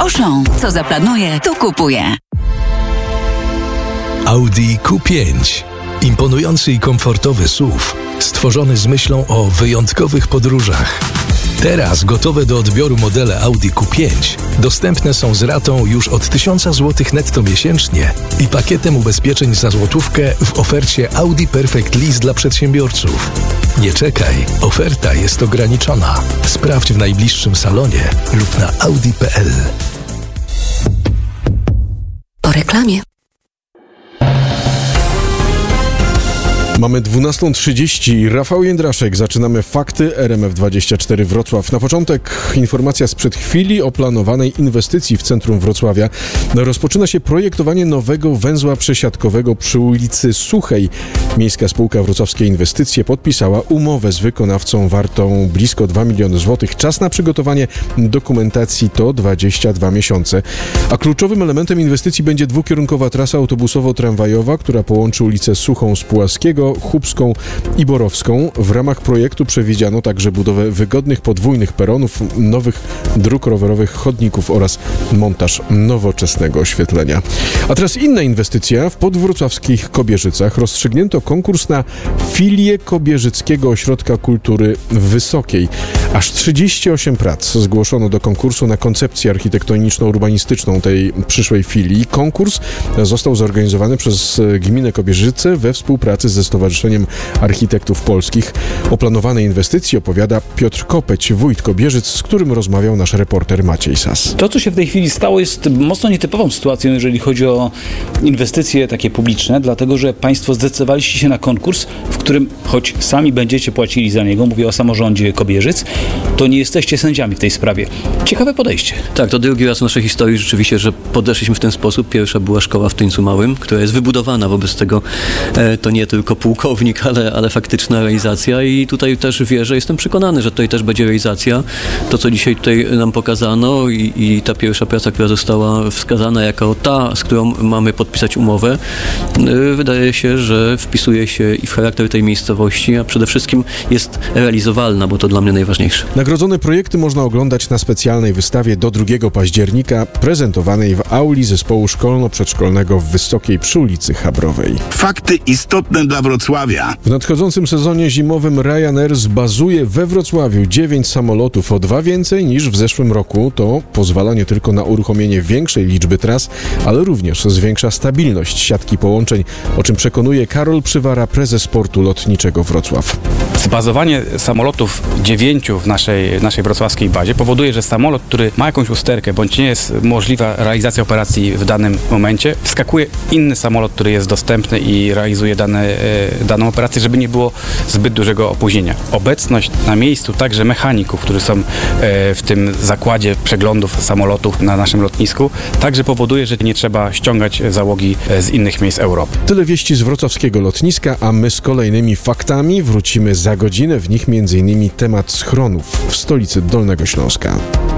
Auchan. Co zaplanuje, to kupuje. Audi Q5. Imponujący i komfortowy SUV, stworzony z myślą o wyjątkowych podróżach. Teraz gotowe do odbioru modele Audi Q5 dostępne są z ratą już od 1000 zł netto miesięcznie i pakietem ubezpieczeń za złotówkę w ofercie Audi Perfect Lease dla przedsiębiorców. Nie czekaj, oferta jest ograniczona. Sprawdź w najbliższym salonie lub na audi.pl. Po reklamie. Mamy 12:30. Rafał Jędraszek. Zaczynamy Fakty RMF24 Wrocław. Na początek informacja sprzed chwili o planowanej inwestycji w centrum Wrocławia. Rozpoczyna się projektowanie nowego węzła przesiadkowego przy ulicy Suchej. Miejska Spółka Wrocławskie Inwestycje podpisała umowę z wykonawcą wartą blisko 2 miliony złotych. Czas na przygotowanie dokumentacji to 22 miesiące. A kluczowym elementem inwestycji będzie dwukierunkowa trasa autobusowo-tramwajowa, która połączy ulicę Suchą z Pułaskiego, Chubską i Borowską. W ramach projektu przewidziano także budowę wygodnych podwójnych peronów, nowych dróg rowerowych, chodników oraz montaż nowoczesnego oświetlenia. A teraz inna inwestycja. W podwrocławskich Kobierzycach rozstrzygnięto konkurs na filię Kobierzyckiego Ośrodka Kultury Wysokiej. Aż 38 prac zgłoszono do konkursu na koncepcję architektoniczno-urbanistyczną tej przyszłej filii. Konkurs został zorganizowany przez gminę Kobierzyce we współpracy ze Stowarzyszeniem Architektów Polskich. O planowanej inwestycji opowiada Piotr Kopeć, wójt Kobierzyc, z którym rozmawiał nasz reporter Maciej Sas. To, co się w tej chwili stało, jest mocno nietypową sytuacją, jeżeli chodzi o inwestycje takie publiczne, dlatego że państwo zdecydowaliście się na konkurs, w którym choć sami będziecie płacili za niego, mówię o samorządzie Kobierzyc, to nie jesteście sędziami w tej sprawie. Ciekawe podejście. Tak, to drugi raz w naszej historii rzeczywiście, że podeszliśmy w ten sposób. Pierwsza była szkoła w Tyńcu Małym, która jest wybudowana, wobec tego to nie tylko pułkownik, ale faktyczna realizacja i tutaj też wierzę, jestem przekonany, że tutaj też będzie realizacja. To, co dzisiaj tutaj nam pokazano i ta pierwsza praca, która została wskazana jako ta, z którą mamy podpisać umowę, wydaje się, że wpisuje się i w charakter tej miejscowości, a przede wszystkim jest realizowalna, bo to dla mnie najważniejsze. Nagrodzone projekty można oglądać na specjalnej wystawie do 2 października, prezentowanej w auli zespołu szkolno-przedszkolnego w Wysokiej przy ulicy Chabrowej. Fakty istotne dla Wrocławia. W nadchodzącym sezonie zimowym Ryanair zbazuje we Wrocławiu 9 samolotów, o 2 więcej niż w zeszłym roku. To pozwala nie tylko na uruchomienie większej liczby tras, ale również zwiększa stabilność siatki połączeń, o czym przekonuje Karol Przywara, prezes Portu Lotniczego Wrocław. Zbazowanie samolotów 9 w naszej wrocławskiej bazie powoduje, że samolot, który ma jakąś usterkę, bądź nie jest możliwa realizacja operacji w danym momencie, wskakuje inny samolot, który jest dostępny i realizuje daną operację, żeby nie było zbyt dużego opóźnienia. Obecność na miejscu także mechaników, którzy są w tym zakładzie przeglądów samolotów na naszym lotnisku, także powoduje, że nie trzeba ściągać załogi z innych miejsc Europy. Tyle wieści z wrocławskiego lotniska, a my z kolejnymi faktami wrócimy za godzinę. W nich m.in. temat schronów w stolicy Dolnego Śląska.